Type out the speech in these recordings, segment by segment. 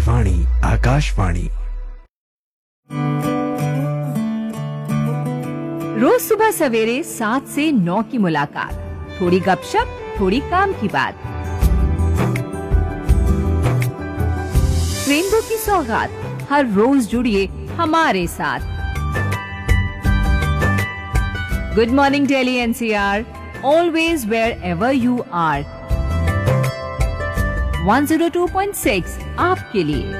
वाणी आकाशवाणी। रोज सुबह सवेरे 7 से 9 की मुलाकात, थोड़ी गपशप, थोड़ी काम की बात। रेनबो की सौगात, हर रोज जुड़िए हमारे साथ। Good morning Delhi NCR, always wherever you are. 102.6 आपके लिए।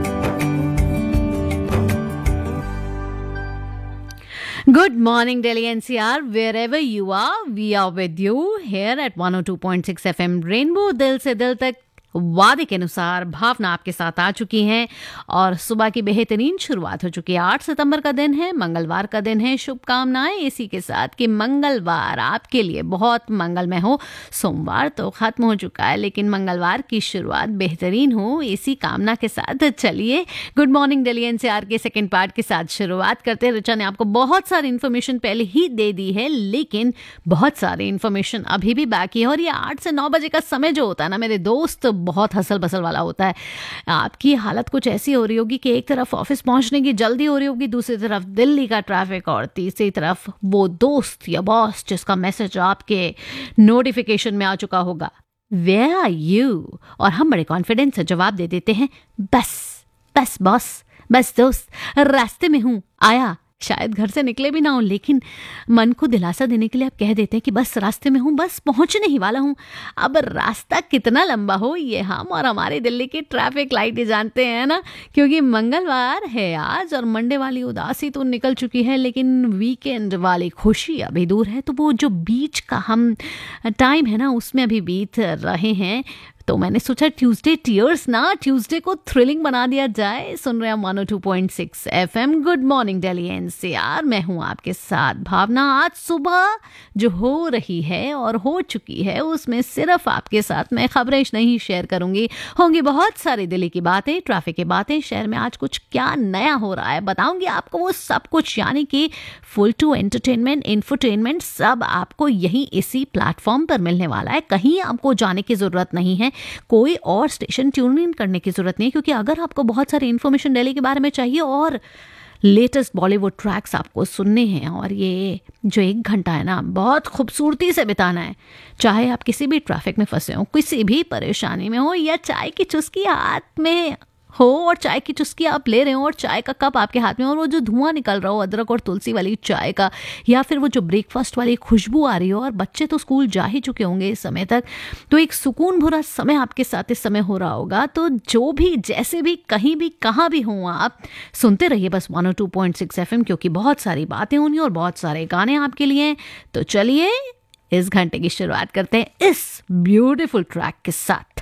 Good morning, Delhi NCR. Wherever you are, we are with you here at 102.6 FM Rainbow. दिल से दिल तक वादे के अनुसार भावना आपके साथ आ चुकी हैं और सुबह की बेहतरीन शुरुआत हो चुकी है। 8 सितंबर का दिन है, मंगलवार का दिन है। शुभकामनाएं इसी के साथ कि मंगलवार आपके लिए बहुत मंगलमय हो। सोमवार तो खत्म हो चुका है, लेकिन मंगलवार की शुरुआत बेहतरीन हो, इसी कामना के साथ चलिए गुड मॉर्निंग दिल्ली एनसीआर के सेकंड पार्ट के साथ शुरुआत करते हैं। ऋचा ने आपको बहुत सारी इन्फॉर्मेशन पहले ही दे दी है, लेकिन बहुत सारी इन्फॉर्मेशन अभी भी बाकी है। और ये 8 से 9 बजे का समय जो होता है ना मेरे दोस्त, बहुत हसल बसल वाला होता है। आपकी हालत कुछ ऐसी हो रही होगी कि एक तरफ ऑफिस पहुंचने की जल्दी हो रही होगी, दूसरी तरफ दिल्ली का ट्रैफिक और तीसरी तरफ वो दोस्त या बॉस जिसका मैसेज आपके नोटिफिकेशन में आ चुका होगा, वेयर आर यू? और हम बड़े कॉन्फिडेंस से जवाब दे देते हैं, बस बस बॉस, बस दोस्त, रास्ते में हूँ, आया। शायद घर से निकले भी ना हो, लेकिन मन को दिलासा देने के लिए आप कह देते हैं कि बस रास्ते में हूँ, बस पहुंचने ही वाला हूँ। अब रास्ता कितना लंबा हो ये हम और हमारी दिल्ली की ट्रैफिक लाइट ही जानते हैं ना, क्योंकि मंगलवार है आज और मंडे वाली उदासी तो निकल चुकी है, लेकिन वीकेंड वाली खुशी अभी दूर है। तो वो जो बीच का हम टाइम है ना, उसमें अभी बीत रहे हैं। तो मैंने सोचा ट्यूसडे टीयर्स ना, ट्यूसडे को थ्रिलिंग बना दिया जाए। सुन रहे हैं 102.6 FM good morning Delhi NCR. मैं हूं आपके साथ भावना। आज सुबह जो हो रही है और हो चुकी है, उसमें सिर्फ आपके साथ मैं खबरें नहीं शेयर करूंगी, होंगी बहुत सारी दिल्ली की बातें, ट्रैफिक की बातें, शहर में आज कुछ क्या नया हो रहा है बताऊंगी आपको वो सब कुछ। यानी कि फुल टू एंटरटेनमेंट, इंफोटेनमेंट सब आपको यहीं इसी प्लेटफॉर्म पर मिलने वाला है। कहीं आपको जाने की जरूरत नहीं है, कोई और स्टेशन ट्यून इन करने की जरूरत नहीं है, क्योंकि अगर आपको बहुत सारी इंफॉर्मेशन दिल्ली के बारे में चाहिए और लेटेस्ट बॉलीवुड ट्रैक्स आपको सुनने हैं और ये जो 1 घंटा है ना बहुत खूबसूरती से बिताना है, चाहे आप किसी भी ट्रैफिक में फंसे हो, किसी भी परेशानी में हो, या चाय की चुस्की हाथ में हो और चाय की चुस्की आप ले रहे हो और चाय का कप आपके हाथ में और वो जो धुआं निकल रहा हो अदरक और तुलसी वाली चाय का, या फिर वो जो ब्रेकफास्ट वाली खुशबू आ रही हो, और बच्चे तो स्कूल जा ही चुके होंगे इस समय तक, तो एक सुकून भरा समय आपके साथ इस समय हो रहा होगा। तो जो भी, जैसे भी, कहीं भी, कहाँ भी हो, आप सुनते रहिए बस 102.6 FM, क्योंकि बहुत सारी बातें होंगी और बहुत सारे गाने आपके लिए। तो चलिए इस घंटे की शुरुआत करते हैं इस ब्यूटीफुल ट्रैक के साथ।